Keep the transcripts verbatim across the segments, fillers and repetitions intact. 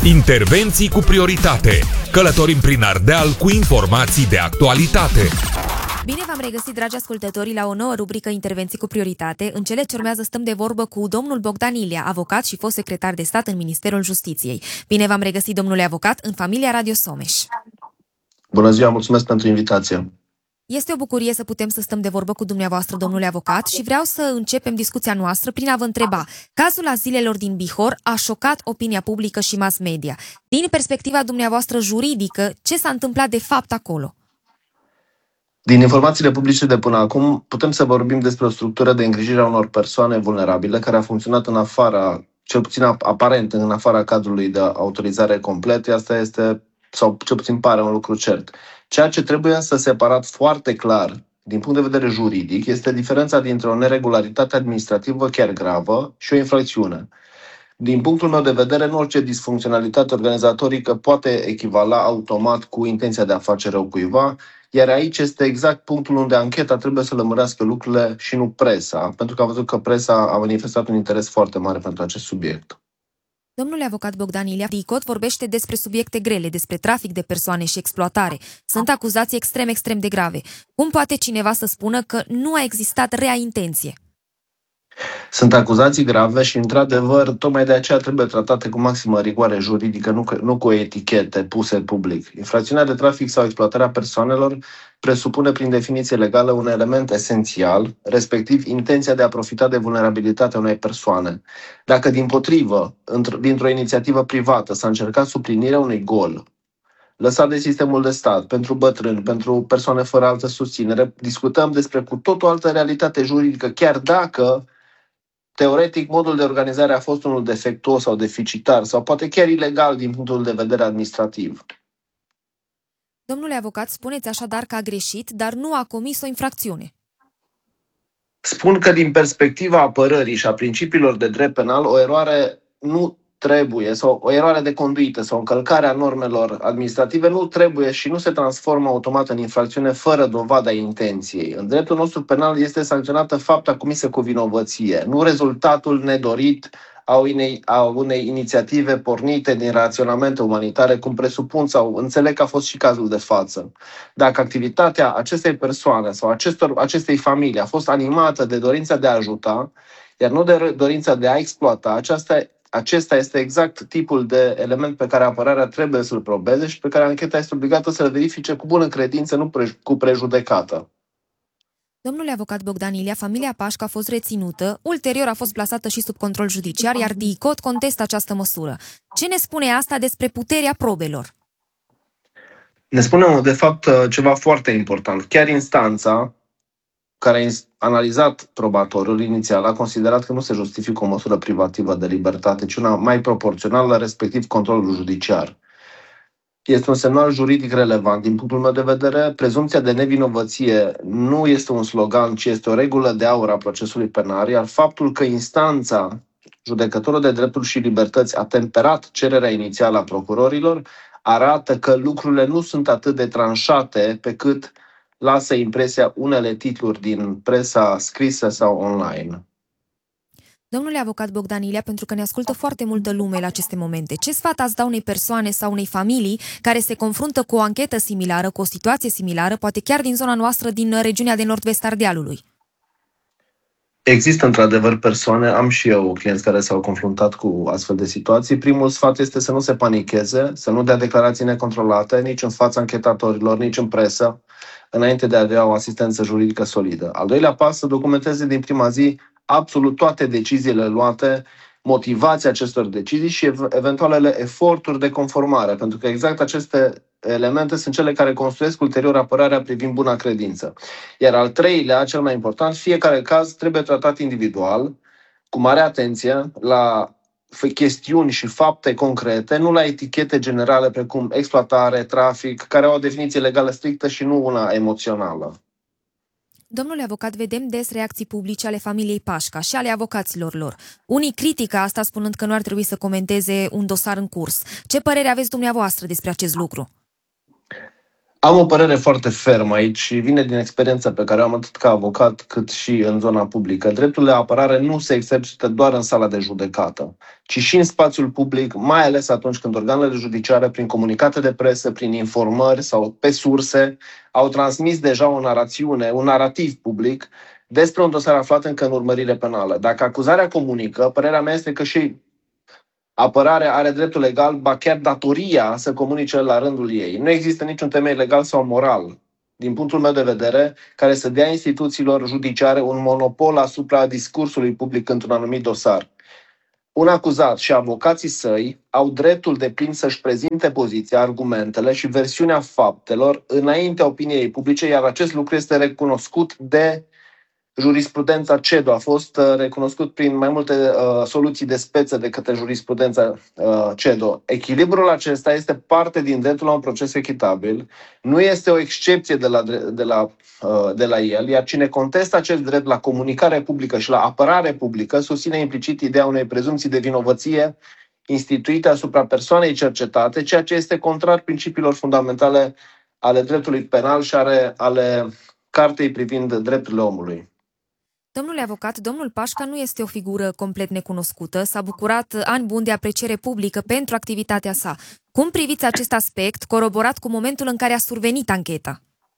Intervenții cu prioritate. Călătorim prin Ardeal cu informații de actualitate. Bine v-am regăsit, dragi ascultători, la o nouă rubrică Intervenții cu prioritate. În cele ce urmează stăm de vorbă cu domnul Bogdan Ilia, avocat și fost secretar de stat în Ministerul Justiției. Bine v-am regăsit, domnule avocat, în familia Radio Someș. Bună ziua, mulțumesc pentru invitație. Este o bucurie să putem să stăm de vorbă cu dumneavoastră, domnule avocat, și vreau să începem discuția noastră prin a vă întreba. Cazul azilelor din Bihor a șocat opinia publică și mass media. Din perspectiva dumneavoastră juridică, ce s-a întâmplat de fapt acolo? Din informațiile publice de până acum, putem să vorbim despre o structură de îngrijire a unor persoane vulnerabile care a funcționat în afara, cel puțin aparent, în afara cadrului de autorizare complet. Asta este, sau cel puțin pare un lucru cert. Ceea ce trebuie însă separat foarte clar, din punct de vedere juridic, este diferența dintre o neregularitate administrativă chiar gravă și o infracțiune. Din punctul meu de vedere, nu orice disfuncționalitate organizatorică poate echivala automat cu intenția de a face rău cuiva, iar aici este exact punctul unde ancheta trebuie să lămurească lucrurile și nu presa, pentru că am văzut că presa a manifestat un interes foarte mare pentru acest subiect. Domnule avocat Bogdan Ilia, DICOT vorbește despre subiecte grele, despre trafic de persoane și exploatare. Sunt acuzații extrem, extrem de grave. Cum poate cineva să spună că nu a existat rea intenție? Sunt acuzații grave și, într-adevăr, tocmai de aceea trebuie tratate cu maximă rigoare juridică, nu, nu cu etichete puse public. Infracțiunea de trafic sau exploatarea persoanelor presupune, prin definiție legală, un element esențial, respectiv intenția de a profita de vulnerabilitatea unei persoane. Dacă, dimpotrivă, dintr-o inițiativă privată s-a încercat suplinirea unui gol lăsat de sistemul de stat, pentru bătrâni, pentru persoane fără altă susținere, discutăm despre cu tot o altă realitate juridică, chiar dacă teoretic, modul de organizare a fost unul defectuos sau deficitar sau poate chiar ilegal din punctul de vedere administrativ. Domnule avocat, spuneți așadar că a greșit, dar nu a comis o infracțiune. Spun că din perspectiva apărării și a principiilor de drept penal, o eroare nu trebuie, sau o eroare de conduită sau încălcarea normelor administrative nu trebuie și nu se transformă automat în infracțiune fără dovada intenției. În dreptul nostru penal este sancționată fapta comisă cu vinovăție, nu rezultatul nedorit a unei, a unei inițiative pornite din raționamente umanitare, cum presupun sau înțeleg că a fost și cazul de față. Dacă activitatea acestei persoane sau acestor, acestei familii a fost animată de dorința de a ajuta, iar nu de dorința de a exploata, aceasta Acesta este exact tipul de element pe care apărarea trebuie să-l probeze și pe care ancheta este obligată să-l verifice cu bună credință, nu pre- cu prejudecată. Domnule avocat Bogdan Ilia, familia Pașca a fost reținută, ulterior a fost plasată și sub control judiciar, iar DICOT contestă această măsură. Ce ne spune asta despre puterea probelor? Ne spune, de fapt, ceva foarte important. Chiar instanța care a analizat probatorul inițial a considerat că nu se justifică o măsură privativă de libertate, ci una mai proporțională, respectiv controlul judiciar. Este un semnal juridic relevant. Din punctul meu de vedere, prezumția de nevinovăție nu este un slogan, ci este o regulă de aur a procesului penal, iar faptul că instanța, judecătorul de drepturi și libertăți, a temperat cererea inițială a procurorilor, arată că lucrurile nu sunt atât de tranșate pe cât lasă impresia unele titluri din presa scrisă sau online. Domnule avocat Bogdan Ilia, pentru că ne ascultă foarte multă lume la aceste momente, ce sfat ați da unei persoane sau unei familii care se confruntă cu o anchetă similară, cu o situație similară, poate chiar din zona noastră, din regiunea de nord-vest Ardealului? Există într-adevăr persoane, am și eu clienți care s-au confruntat cu astfel de situații. Primul sfat este să nu se panicheze, să nu dea declarații necontrolate, nici în fața anchetatorilor, nici în presă, înainte de a avea o asistență juridică solidă. Al doilea pas, să documenteze din prima zi absolut toate deciziile luate, motivația acestor decizii și eventualele eforturi de conformare, pentru că exact aceste elemente sunt cele care construiesc ulterior apărarea privind buna credință. Iar al treilea, cel mai important, fiecare caz trebuie tratat individual, cu mare atenție la chestiuni și fapte concrete, nu la etichete generale precum exploatare, trafic, care au o definiție legală strictă și nu una emoțională. Domnule avocat, vedem des reacții publice ale familiei Pașca și ale avocaților lor. Unii critică asta spunând că nu ar trebui să comenteze un dosar în curs. Ce părere aveți dumneavoastră despre acest lucru? Am o părere foarte fermă aici și vine din experiența pe care o am atât ca avocat cât și în zona publică. Dreptul de apărare nu se exercită doar în sala de judecată, ci și în spațiul public, mai ales atunci când organele judiciare, prin comunicate de presă, prin informări sau pe surse, au transmis deja o narațiune, un narativ public despre un dosar aflat încă în urmărire penală. Dacă acuzarea comunică, părerea mea este că și apărarea are dreptul legal, ba chiar datoria să comunice la rândul ei. Nu există niciun temei legal sau moral, din punctul meu de vedere, care să dea instituțiilor judiciare un monopol asupra discursului public într-un anumit dosar. Un acuzat și avocații săi au dreptul de plin să-și prezinte poziția, argumentele și versiunea faptelor înaintea opiniei publice, iar acest lucru este recunoscut de jurisprudența CEDO, a fost uh, recunoscut prin mai multe uh, soluții de speță de către jurisprudența uh, CEDO. Echilibrul acesta este parte din dreptul la un proces echitabil, nu este o excepție de la, de la, uh, de la el, iar cine contestă acest drept la comunicare publică și la apărare publică susține implicit ideea unei prezumții de vinovăție instituite asupra persoanei cercetate, ceea ce este contrar principiilor fundamentale ale dreptului penal și ale, ale Cartei privind drepturile omului. Domnule avocat, domnul Pașca nu este o figură complet necunoscută, s-a bucurat ani buni de apreciere publică pentru activitatea sa. Cum priviți acest aspect, coroborat cu momentul în care a survenit ancheta?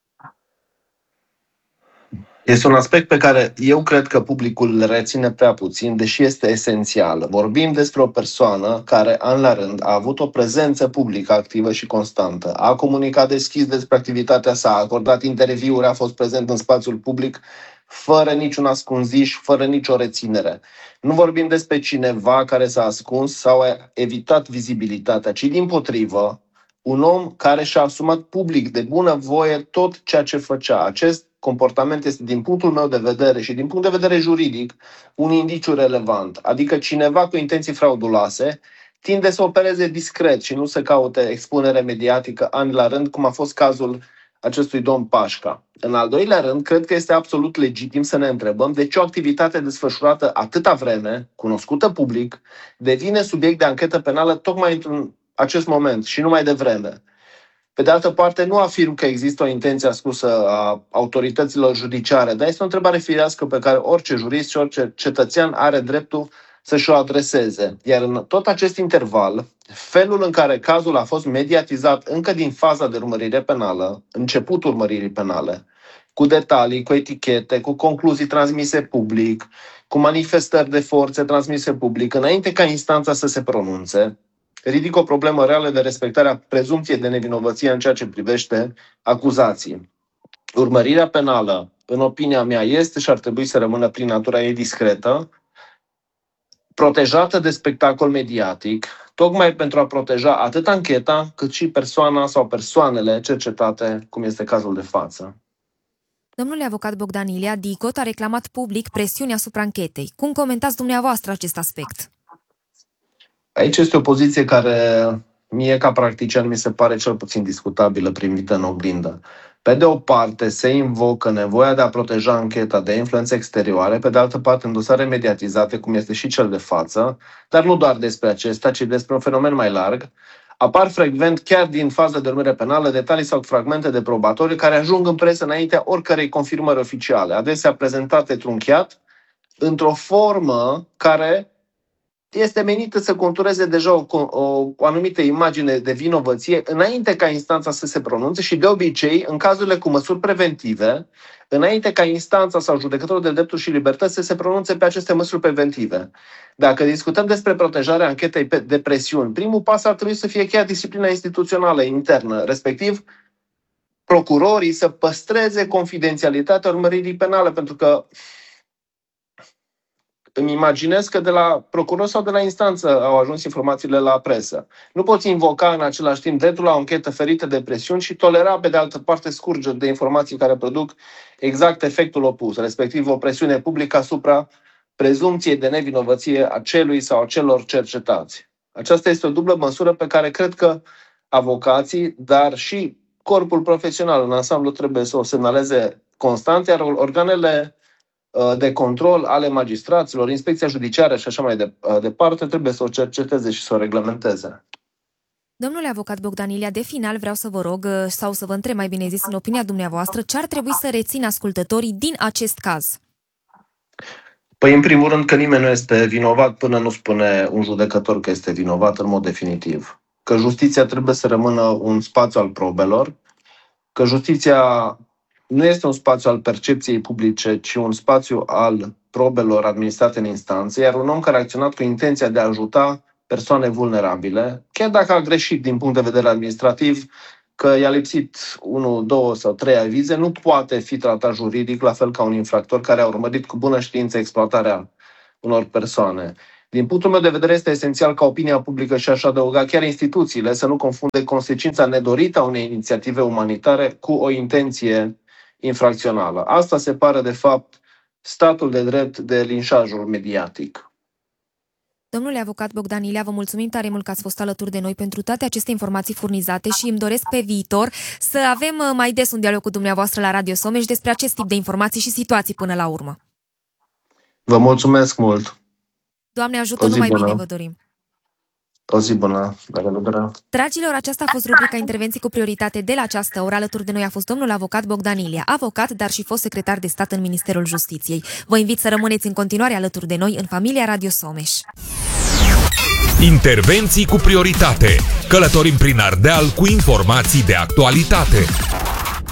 Este un aspect pe care eu cred că publicul îl reține prea puțin, deși este esențial. Vorbim despre o persoană care, an la rând, a avut o prezență publică activă și constantă, a comunicat deschis despre activitatea sa, a acordat interviuri, a fost prezent în spațiul public, fără niciun ascunziș, fără nicio reținere. Nu vorbim despre cineva care s-a ascuns sau a evitat vizibilitatea, ci dimpotrivă, un om care și-a asumat public de bună voie tot ceea ce făcea. Acest comportament este, din punctul meu de vedere și din punct de vedere juridic, un indiciu relevant. Adică cineva cu intenții frauduloase tinde să opereze discret și nu să caute expunere mediatică ani la rând, cum a fost cazul acestui domn Pașca. În al doilea rând, cred că este absolut legitim să ne întrebăm de ce o activitate desfășurată atâta vreme, cunoscută public, devine subiect de anchetă penală tocmai într-un acest moment și nu mai devreme. Pe de altă parte, nu afirm că există o intenție ascunsă a autorităților judiciare, dar este o întrebare firească pe care orice jurist și orice cetățean are dreptul să-și o adreseze. Iar în tot acest interval, felul în care cazul a fost mediatizat încă din faza de urmărire penală, începutul urmăririi penale, cu detalii, cu etichete, cu concluzii transmise public, cu manifestări de forțe transmise public, înainte ca instanța să se pronunțe, ridică o problemă reală de respectare a prezumției de nevinovăție în ceea ce privește acuzații. Urmărirea penală, în opinia mea, este și ar trebui să rămână prin natura ei discretă, protejată de spectacol mediatic, tocmai pentru a proteja atât ancheta, cât și persoana sau persoanele cercetate, cum este cazul de față. Domnule avocat Bogdan Ilia, DICOT a reclamat public presiuni asupra anchetei. Cum comentați dumneavoastră acest aspect? Aici este o poziție care mie, ca practician, mi se pare cel puțin discutabilă, primită în oglindă. Pe de o parte, se invocă nevoia de a proteja ancheta de influențe exterioare, pe de altă parte, în dosare mediatizate, cum este și cel de față, dar nu doar despre acesta, ci despre un fenomen mai larg, apar frecvent, chiar din faza de urmărire penală, detalii sau fragmente de probatorii care ajung în presă înaintea oricărei confirmări oficiale, adesea prezentate trunchiat, într-o formă care este menită să contureze deja o, o, o anumită imagine de vinovăție înainte ca instanța să se pronunțe și, de obicei, în cazurile cu măsuri preventive, înainte ca instanța sau judecătorul de drepturi și libertăți să se pronunțe pe aceste măsuri preventive. Dacă discutăm despre protejarea anchetei de presiuni, primul pas ar trebui să fie chiar disciplina instituțională internă, respectiv procurorii să păstreze confidențialitatea urmăririi penale, pentru că îmi imaginez că de la procuror sau de la instanță au ajuns informațiile la presă. Nu poți invoca în același timp dreptul la o anchetă ferită de presiuni și tolera, pe de altă parte, scurgeri de informații care produc exact efectul opus, respectiv o presiune publică asupra prezumției de nevinovăție a celui sau a celor cercetați. Aceasta este o dublă măsură pe care cred că avocații, dar și corpul profesional în ansamblu trebuie să o semnaleze constant, iar organele de control ale magistraților, inspecția judiciară și așa mai departe, trebuie să o cerceteze și să o reglementeze. Domnule avocat Bogdan Ilia, de final vreau să vă rog, sau să vă întreb mai bine zis, în opinia dumneavoastră, ce ar trebui să rețină ascultătorii din acest caz? Păi, în primul rând, că nimeni nu este vinovat până nu spune un judecător că este vinovat în mod definitiv. Că justiția trebuie să rămână un spațiu al probelor, că justiția nu este un spațiu al percepției publice, ci un spațiu al probelor administrate în instanță, iar un om care a acționat cu intenția de a ajuta persoane vulnerabile, chiar dacă a greșit din punct de vedere administrativ, că i-a lipsit unu, două sau trei avize, nu poate fi tratat juridic la fel ca un infractor care a urmărit cu bună știință exploatarea unor persoane. Din punctul meu de vedere, este esențial ca opinia publică și aș adăuga chiar instituțiile să nu confunde consecința nedorită a unei inițiative umanitare cu o intenție infracțională. Asta separă, de fapt, statul de drept de linșajul mediatic. Domnule avocat Bogdan Ilia, vă mulțumim tare mult că ați fost alături de noi pentru toate aceste informații furnizate și îmi doresc pe viitor să avem mai des un dialog cu dumneavoastră la Radio Someș despre acest tip de informații și situații până la urmă. Vă mulțumesc mult! Doamne ajută, numai bine vă dorim! O zi bună, la revedere! Dragilor, aceasta a fost rubrica Intervenții cu prioritate de la această oră. Alături de noi a fost domnul avocat Bogdan Ilia, avocat, dar și fost secretar de stat în Ministerul Justiției. Vă invit să rămâneți în continuare alături de noi în familia Radio Someș. Intervenții cu prioritate. Călătorim prin Ardeal cu informații de actualitate.